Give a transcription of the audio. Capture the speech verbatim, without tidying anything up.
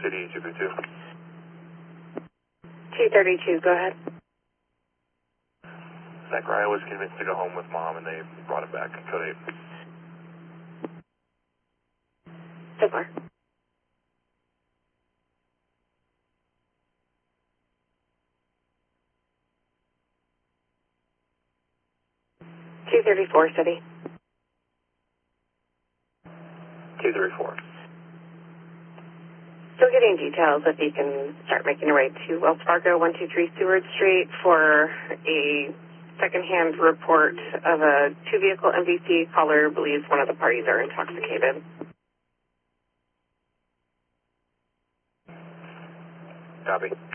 City, two fifty-two. two thirty-two, go ahead. Zachariah was convinced to go home with mom and they brought him back. Code eight. So far. two thirty-four, City. two thirty-four. Still getting details if you can start making your way to Wells Fargo, one two three Seward Street for a secondhand report of a two-vehicle M V C. Caller believes one of the parties are intoxicated. Copy.